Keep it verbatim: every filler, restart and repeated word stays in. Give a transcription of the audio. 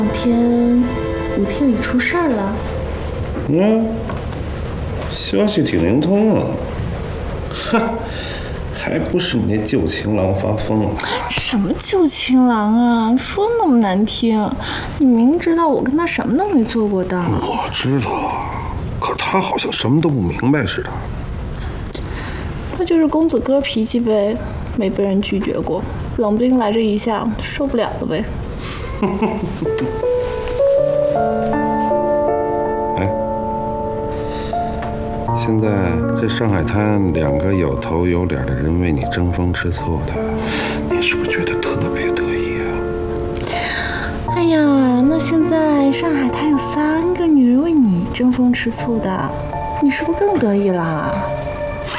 两天舞厅里出事儿了。 嗯，消息挺灵通啊。哼，还不是你那旧情郎发疯了？ 什么旧情郎啊，说那么难听，你明知道我跟他什么都没做过的。 我知道，可他好像什么都不明白似的。 他就是公子哥脾气呗，没被人拒绝过，冷不丁来这一下，受不了了呗。 哎，现在这上海滩两个有头有脸的人为你争风吃醋的，你是不是觉得特别得意啊？ 哎呀，那现在上海滩有三个女人为你争风吃醋的，你是不是更得意啦？